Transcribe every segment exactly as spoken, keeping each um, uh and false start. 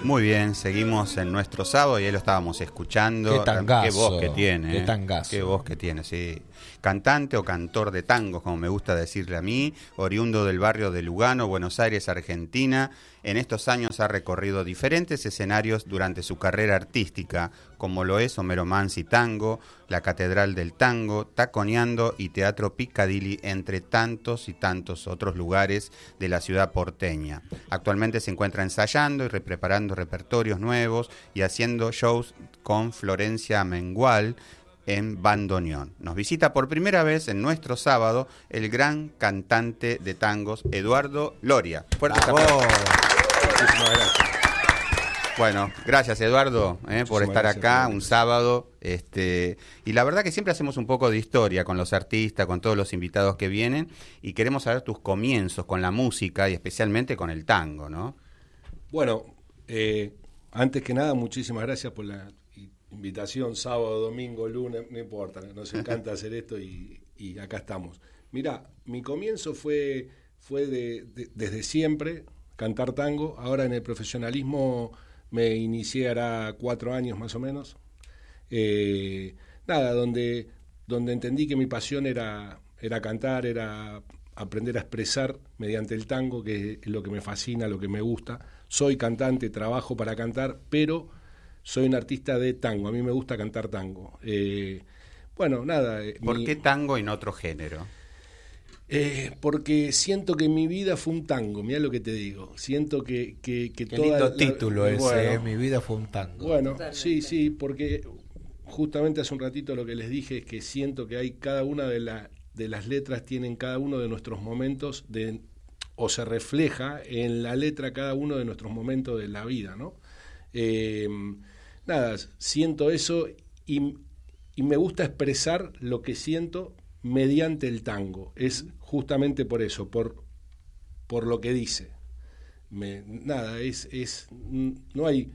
Muy bien, seguimos en nuestro sábado y ahí lo estábamos escuchando. Qué tangazo. Qué voz que tiene. Qué eh. tangazo. Qué voz que tiene, sí. Cantante o cantor de tangos, como me gusta decirle a mí, oriundo del barrio de Lugano, Buenos Aires, Argentina. En estos años ha recorrido diferentes escenarios durante su carrera artística, como lo es Homero Mansi Tango, la Catedral del Tango, Taconeando y Teatro Piccadilly, entre tantos y tantos otros lugares de la ciudad porteña. Actualmente se encuentra ensayando y preparando repertorios nuevos y haciendo shows con Florencia Mengual en bandoneón. Nos visita por primera vez en nuestro sábado el gran cantante de tangos Eduardo Loria. Fuerte aplauso. Muchísimas gracias. Bueno, gracias Eduardo eh, por estar gracias, acá Eduardo. un sábado. Este, y la verdad que siempre hacemos un poco de historia con los artistas, con todos los invitados que vienen, y queremos saber tus comienzos con la música y especialmente con el tango, ¿no? Bueno, eh, antes que nada, muchísimas gracias por la invitación, sábado, domingo, lunes, no importa, nos encanta hacer esto y, y acá estamos. Mirá, mi comienzo fue, fue de, de, desde siempre, cantar tango. Ahora en el profesionalismo me inicié hará cuatro años más o menos. Eh, nada, donde, donde entendí que mi pasión era, era cantar, era aprender a expresar mediante el tango, que es lo que me fascina, lo que me gusta. Soy cantante, trabajo para cantar, pero soy un artista de tango, a mí me gusta cantar tango. Eh, bueno, nada. ¿Por mi, qué tango y no otro género? Eh, porque siento que mi vida fue un tango, mirá lo que te digo. Siento que, que, que Qué toda lindo la, título ese, bueno, eh, mi vida fue un tango. Bueno, Totalmente. sí, sí, porque justamente hace un ratito lo que les dije es que siento que hay cada una de, la, de las letras tienen cada uno de nuestros momentos de, o se refleja en la letra cada uno de nuestros momentos de la vida, ¿no? Eh, nada, siento eso y, y me gusta expresar lo que siento mediante el tango. Es justamente por eso, por, por lo que dice. Me, nada, es, es no hay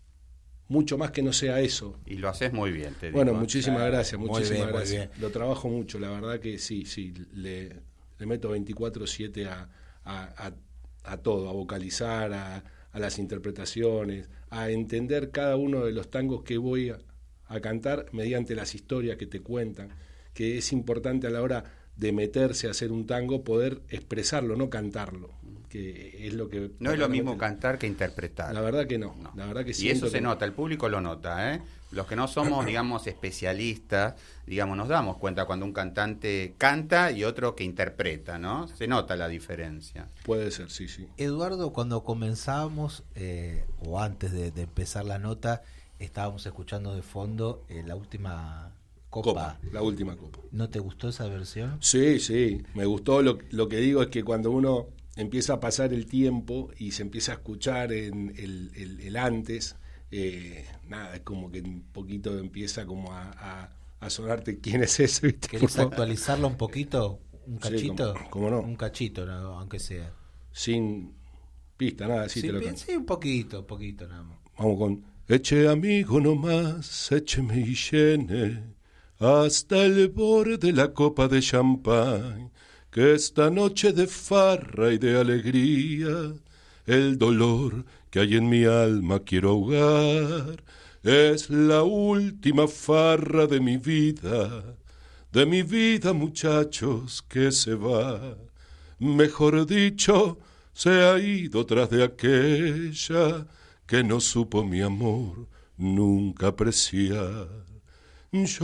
mucho más que no sea eso. Y lo haces muy bien, te digo. Bueno, muchísimas Claro, gracias, muy muchísimas bien, muy gracias. bien. Lo trabajo mucho, la verdad que sí, sí, le, le meto veinticuatro siete a, a, a, a todo, a vocalizar, a, a las interpretaciones, a entender cada uno de los tangos que voy a, a cantar mediante las historias que te cuentan, que es importante a la hora de meterse a hacer un tango poder expresarlo, no cantarlo, que es lo que... No es lo mismo cantar que interpretar. La verdad que no, No. la verdad que Y siento eso se que- nota, el público lo nota, ¿eh? Los que no somos, digamos, especialistas, digamos, nos damos cuenta cuando un cantante canta y otro que interpreta, ¿no? Se nota la diferencia. Puede ser, sí, sí. Eduardo, cuando comenzábamos, eh, o antes de, de empezar la nota, estábamos escuchando de fondo eh, la última copa. Copa, la última copa. ¿No te gustó esa versión? Sí, sí, me gustó. Lo, lo que digo es que cuando uno empieza a pasar el tiempo y se empieza a escuchar en el, el, el antes, eh, nada, es como que un poquito empieza como a, a, a sonarte quién es ese, ¿viste? Por ¿Querés favor. actualizarlo un poquito? ¿Un Sí, cachito? cómo- cómo no. Un cachito, ¿no? Aunque sea. Sin pista, nada, sí, Sí, te lo bien, canto. sí, un poquito, un poquito nada más. Vamos con eche amigo nomás, écheme y llene hasta el borde de la copa de champán, que esta noche de farra y de alegría, el dolor que hay en mi alma quiero ahogar, es la última farra de mi vida, de mi vida muchachos que se va, mejor dicho, se ha ido tras de aquella que no supo mi amor nunca apreciar. Yo